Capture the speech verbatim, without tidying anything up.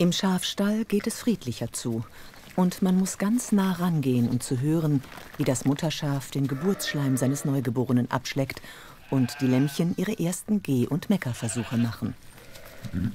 Im Schafstall geht es friedlicher zu. Und man muss ganz nah rangehen, um zu hören, wie das Mutterschaf den Geburtsschleim seines Neugeborenen abschleckt und die Lämmchen ihre ersten Geh- und Meckerversuche machen.